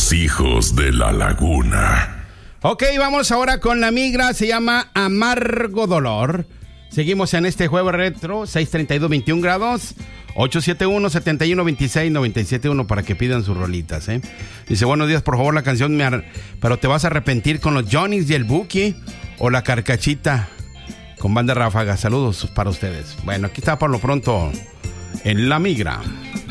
Los hijos de la laguna. Ok, vamos ahora con la migra. Se llama Amargo Dolor. Seguimos en este jueves retro. 6:32, 21 grados. 871-7126-971 para que pidan sus rolitas, ¿eh? Dice, buenos días, por favor, la canción pero te vas a arrepentir con los Johnnies y el Buki o la Carcachita con Banda Ráfaga. Saludos para ustedes. Bueno, aquí está por lo pronto en La Migra.